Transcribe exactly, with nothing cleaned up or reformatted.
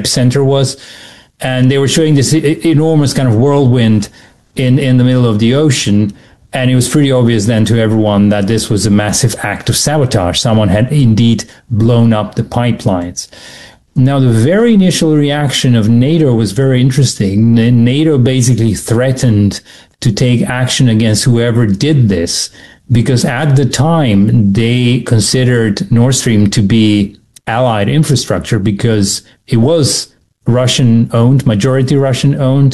epicenter was. And they were showing this enormous kind of whirlwind in, in the middle of the ocean. And it was pretty obvious then to everyone that this was a massive act of sabotage. Someone had indeed blown up the pipelines. Now, the very initial reaction of NATO was very interesting. NATO basically threatened to take action against whoever did this, because at the time they considered Nord Stream to be Allied infrastructure because it was Russian owned, majority Russian owned.